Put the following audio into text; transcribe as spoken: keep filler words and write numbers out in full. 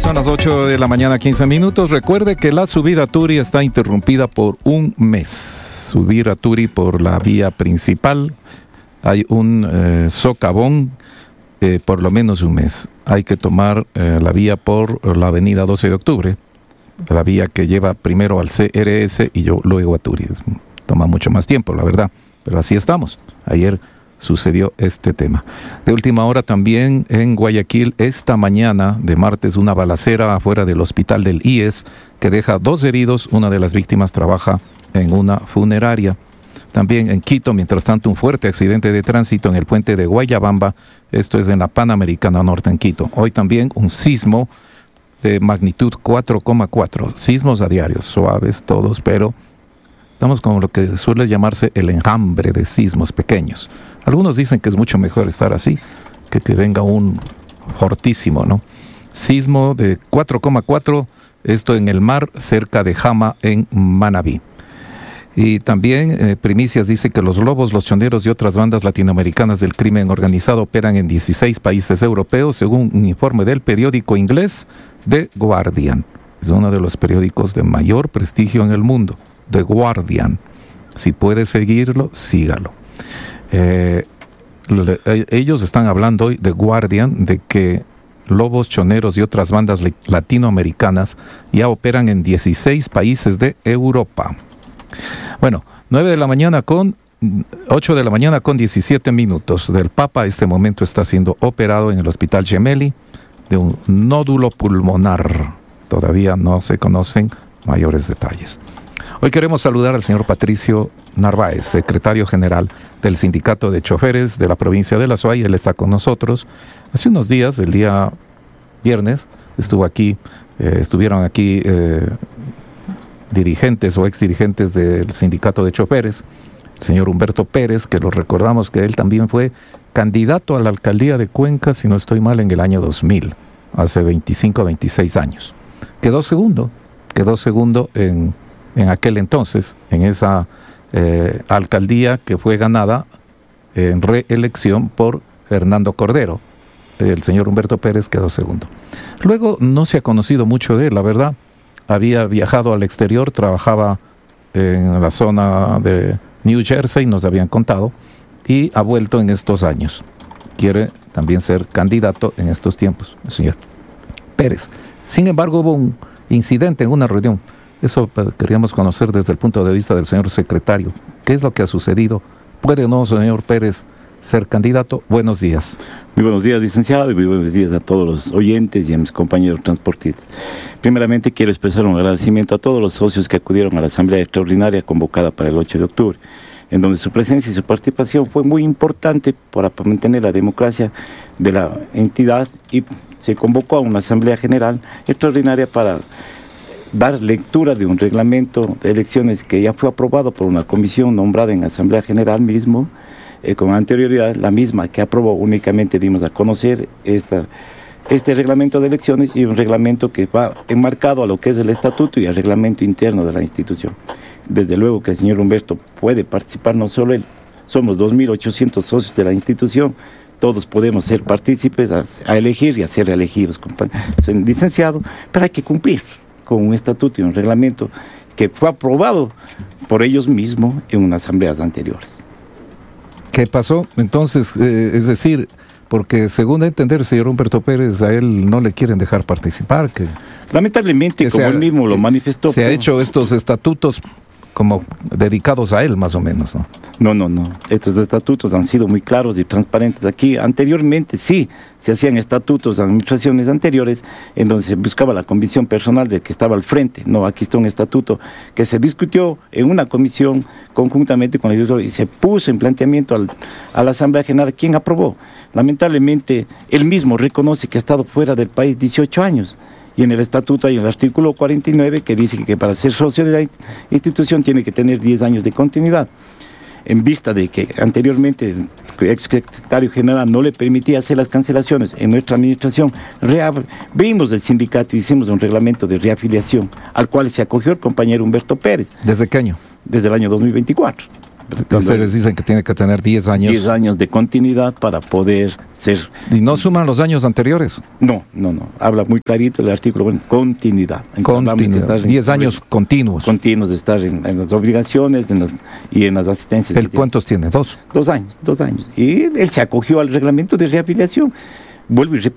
Son las ocho de la mañana, quince minutos. Recuerde que la subida a Turi está interrumpida por un mes. Subir a Turi por la vía principal, hay un eh, socavón eh, por lo menos un mes. Hay que tomar eh, la vía por la avenida doce de octubre, la vía que lleva primero al C R S y yo luego a Turi. Toma mucho más tiempo, la verdad, pero así estamos. Ayer sucedió este tema. De última hora también en Guayaquil, esta mañana de martes, una balacera afuera del hospital del I E S que deja dos heridos. Una de las víctimas trabaja en una funeraria. También en Quito, mientras tanto, un fuerte accidente de tránsito en el puente de Guayabamba. Esto es en la Panamericana Norte en Quito. Hoy también un sismo de magnitud cuatro coma cuatro. Sismos a diario, suaves todos, pero estamos con lo que suele llamarse el enjambre de sismos pequeños. Algunos dicen que es mucho mejor estar así, que que venga un fortísimo, ¿no? Sismo de cuatro coma cuatro, esto en el mar, cerca de Jama, en Manabí. Y también eh, Primicias dice que los Lobos, los Choneros y otras bandas latinoamericanas del crimen organizado operan en dieciséis países europeos, según un informe del periódico inglés The Guardian. Es uno de los periódicos de mayor prestigio en el mundo, The Guardian. Si puede seguirlo, sígalo. Eh, le, ellos están hablando hoy, The Guardian, de que Lobos, Choneros y otras bandas latinoamericanas ya operan en dieciséis países de Europa. Bueno, nueve de la mañana con ocho de la mañana con diecisiete minutos. Del Papa, este momento está siendo operado en el Hospital Gemelli de un nódulo pulmonar. Todavía no se conocen mayores detalles. Hoy queremos saludar al señor Patricio Narváez, secretario general del Sindicato de Choferes de la provincia de La Suay. Él está con nosotros. Hace unos días, el día viernes, estuvo aquí, eh, estuvieron aquí eh, dirigentes o exdirigentes del Sindicato de Choferes, el señor Humberto Pérez, que lo recordamos que él también fue candidato a la alcaldía de Cuenca, si no estoy mal, en el año dos mil, hace veinticinco, veintiséis años. Quedó segundo, quedó segundo en... en aquel entonces, en esa eh, alcaldía que fue ganada en reelección por Fernando Cordero. El señor Humberto Pérez quedó segundo. Luego no se ha conocido mucho de él, la verdad. Había viajado al exterior, trabajaba en la zona de New Jersey, nos habían contado, y ha vuelto en estos años. Quiere también ser candidato en estos tiempos, el señor Pérez. Sin embargo, hubo un incidente en una reunión. Eso queríamos conocer desde el punto de vista del señor secretario. ¿Qué es lo que ha sucedido? ¿Puede o no, señor Pérez, ser candidato? Buenos días. Muy buenos días, licenciado, y muy buenos días a todos los oyentes y a mis compañeros transportistas. Primeramente, quiero expresar un agradecimiento a todos los socios que acudieron a la Asamblea Extraordinaria convocada para el ocho de octubre, en donde su presencia y su participación fue muy importante para mantener la democracia de la entidad, y se convocó a una Asamblea General Extraordinaria para dar lectura de un reglamento de elecciones que ya fue aprobado por una comisión nombrada en Asamblea General mismo, eh, con anterioridad, la misma que aprobó. Únicamente dimos a conocer esta, este reglamento de elecciones, y un reglamento que va enmarcado a lo que es el estatuto y el reglamento interno de la institución. Desde luego que el señor Humberto puede participar, no solo él, somos dos mil ochocientos socios de la institución, todos podemos ser partícipes a, a elegir y a ser elegidos, licenciado, pero hay que cumplir con un estatuto y un reglamento que fue aprobado por ellos mismos en unas asambleas anteriores. ¿Qué pasó? Entonces, eh, es decir, porque según entender, señor Humberto Pérez, a él no le quieren dejar participar. Que, Lamentablemente, que como ha, él mismo lo manifestó. Se ha hecho estos estatutos como dedicados a él, más o menos, ¿no? No, no, no. Estos estatutos han sido muy claros y transparentes aquí. Anteriormente sí, se hacían estatutos de administraciones anteriores en donde se buscaba la convicción personal del que estaba al frente. No, aquí está un estatuto que se discutió en una comisión conjuntamente con el director y se puso en planteamiento al, a la Asamblea General. ¿Quién aprobó? Lamentablemente, él mismo reconoce que ha estado fuera del país dieciocho años. Y en el estatuto hay el artículo cuarenta y nueve que dice que para ser socio de la institución tiene que tener diez años de continuidad. En vista de que anteriormente el ex secretario general no le permitía hacer las cancelaciones en nuestra administración, vimos el sindicato y hicimos un reglamento de reafiliación, al cual se acogió el compañero Humberto Pérez. ¿Desde qué año? Desde el año dos mil veinticuatro. Ustedes dicen que tiene que tener diez años. diez años de continuidad para poder ser... ¿Y no suman los años anteriores? No, no, no. Habla muy clarito el artículo, bueno, continuidad. Continuidad. diez años continuos. Continuos de estar en, en las obligaciones en las, y en las asistencias. ¿El cuántos tiene? ¿Dos? Dos años, dos años. Y él se acogió al reglamento de reafiliación. Vuelvo y repito,